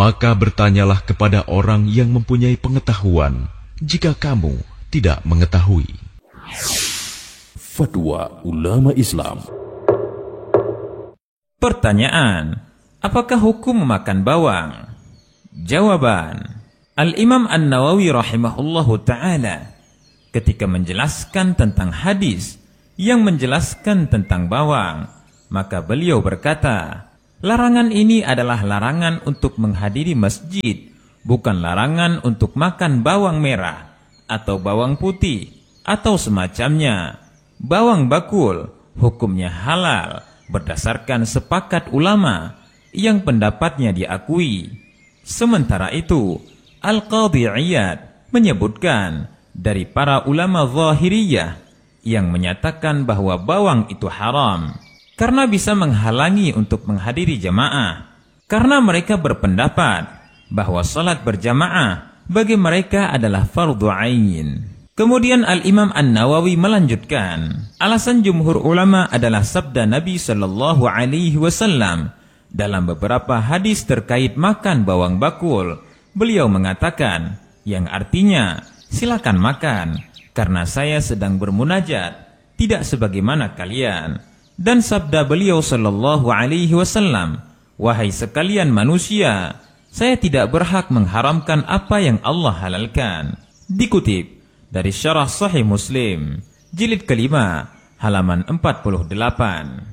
Maka bertanyalah kepada orang yang mempunyai pengetahuan, jika kamu tidak mengetahui. Fatwa ulama Islam. Pertanyaan: apakah hukum memakan bawang? Jawaban: Al-Imam An-Nawawi rahimahullahu ta'ala ketika menjelaskan tentang hadis yang menjelaskan tentang bawang, maka beliau berkata, larangan ini adalah larangan untuk menghadiri masjid, bukan larangan untuk makan bawang merah atau bawang putih atau semacamnya. Bawang bakul hukumnya halal berdasarkan sepakat ulama yang pendapatnya diakui. Sementara itu, Al-Qadhi Iyad menyebutkan dari para ulama Zahiriyah yang menyatakan bahwa bawang itu haram karena bisa menghalangi untuk menghadiri jamaah, karena mereka berpendapat bahwa salat berjamaah bagi mereka adalah fardhu ain. Kemudian Al-Imam An-Nawawi melanjutkan, alasan jumhur ulama adalah sabda Nabi sallallahu alaihi wasallam dalam beberapa hadis terkait makan bawang bakul. Beliau mengatakan, yang artinya, silakan makan, karena saya sedang bermunajat, tidak sebagaimana kalian. Dan sabda beliau sallallahu alaihi wasallam, wahai sekalian manusia, saya tidak berhak mengharamkan apa yang Allah halalkan. Dikutip dari Syarah Sahih Muslim, jilid kelima, halaman 48.